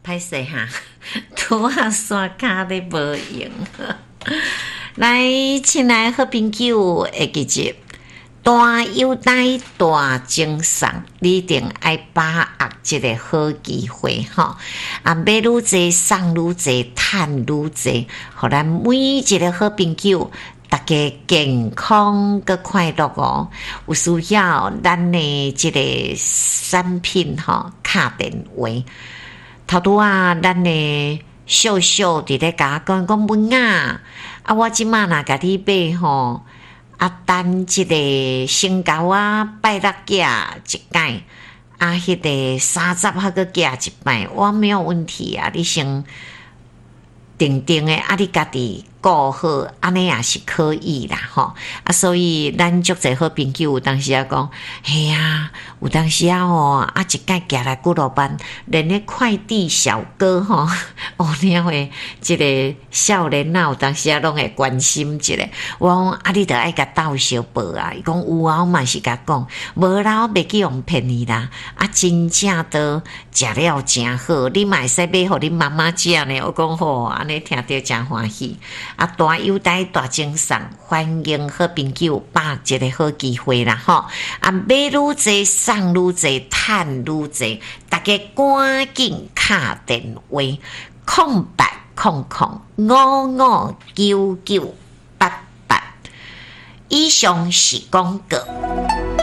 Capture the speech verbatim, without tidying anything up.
歹势哈，拄啊山骹咧无用。来，亲爱好朋友，下一集大优待大精神，你一定爱把握这个好机会吼！啊，买愈济，送愈济，赚愈济，互咱每一个好朋友，大家健康个快乐哦！有需要咱的这个产品吼，敲电话。头拄啊，咱的秀秀伫咧甲我讲讲文啊，啊，我即马若甲你买吼，啊，等即个先交啊拜六假一摆，啊，迄个三十还个假一摆，我没有问题啊，你先定定诶，啊，你家己顾好，安尼也是可以啦，吼啊，所以咱足侪好朋友有当时啊讲，嘿啊，有当时啊吼，啊一摆行来几落班，连咧快递小哥吼，哦，了诶，即个少年啊，有当时啊拢会关心一下，我讲啊，你着爱甲斗相报啊，伊讲有啊，我嘛是甲讲，无啦，我袂去用骗你啦，啊，真正都食了真好，你嘛会使买互恁妈妈食呢，我讲吼，安尼听着真欢喜。啊，大优待大精神，欢迎好朋友把握一个好机会啦吼！啊，买愈济，送愈济，赚愈济，大家赶紧敲电话，空八空空五五九九八八。以上是广告。